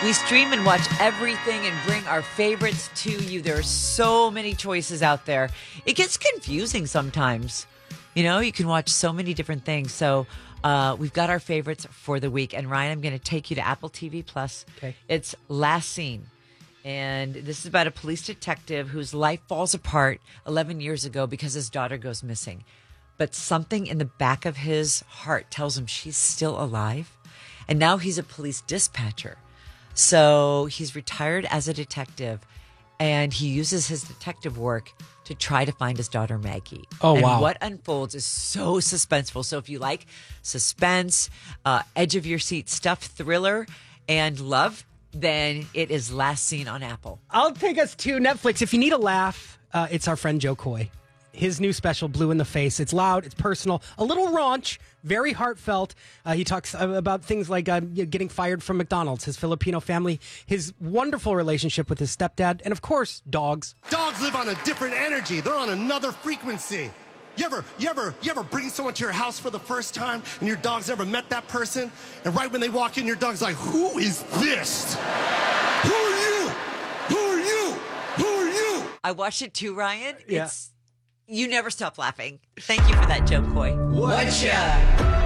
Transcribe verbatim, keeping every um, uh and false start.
We stream and watch everything and bring our favorites to you. There are so many choices out there. It gets confusing sometimes. You know, you can watch so many different things. So uh, we've got our favorites for the week. And Ryan, I'm going to take you to Apple T V Plus. Okay. It's Last Seen. And this is about a police detective whose life falls apart eleven years ago because his daughter goes missing. But something in the back of his heart tells him she's still alive. And now he's a police dispatcher. So he's retired as a detective, and he uses his detective work to try to find his daughter, Maggie. Oh, and wow. what unfolds is so suspenseful. So if you like suspense, uh, edge of your seat stuff, thriller, and love, then it is Last Seen on Apple. I'll take us to Netflix. If you need a laugh, uh, it's our friend Joe Coy. His new special, Blue in the Face. It's loud, it's personal, a little raunch, very heartfelt. Uh, he talks about things like uh, getting fired from McDonald's, his Filipino family, his wonderful relationship with his stepdad, and of course, dogs. Dogs live on a different energy. They're on another frequency. You ever, you ever, you ever bring someone to your house for the first time and your dog's never met that person? And right when they walk in, your dog's like, who is this? Who are you? Who are you? Who are you? I watched it too, Ryan. Yeah. It's You never stop laughing. Thank you for that, Joe Coy. Whatcha?